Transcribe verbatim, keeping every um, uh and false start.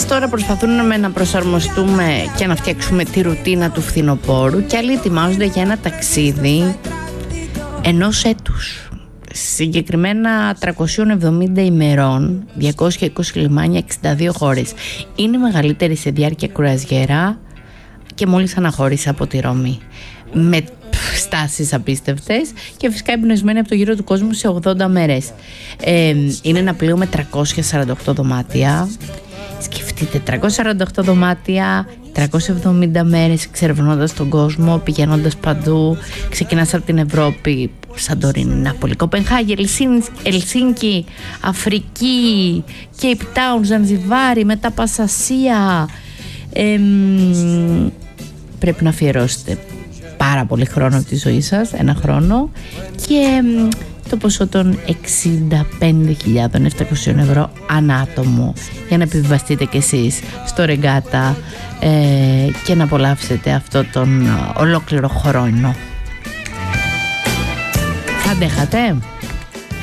τώρα προσπαθούν να προσαρμοστούμε και να φτιάξουμε τη ρουτίνα του φθινοπόρου, και άλλοι ετοιμάζονται για ένα ταξίδι ενός έτους. Συγκεκριμένα τριακόσιες εβδομήντα ημερών, διακόσια είκοσι λιμάνια, εξήντα δύο χώρες. Είναι η μεγαλύτερη σε διάρκεια κρουαζιέρα και μόλις αναχώρησε από τη Ρώμη, με στάσεις απίστευτες, και φυσικά εμπνευσμένη από το γύρο του κόσμου σε ογδόντα μέρες. Ε, είναι ένα πλοίο με τριακόσια σαράντα οκτώ δωμάτια. Σκεφτείτε, τριακόσια σαράντα οκτώ δωμάτια, τριακόσιες εβδομήντα μέρες εξερευνώντας τον κόσμο, πηγαίνοντας παντού. Ξεκινάς από την Ευρώπη, Σαντορίνη, Νάπολη, Κοπενχάγη, Ελσίνκι, Αφρική, Cape Town, Ζανζιβάρι, μετά πας Ασία. Ε, πρέπει να αφιερώσετε πάρα πολύ χρόνο από τη ζωή σας, ένα χρόνο, και το ποσό των εξήντα πέντε χιλιάδες επτακόσια ευρώ ανά άτομο, για να επιβιβαστείτε κι εσείς στο ρεγκάτα ε, και να απολαύσετε αυτό τον ολόκληρο χρόνο. Θα αντέχατε?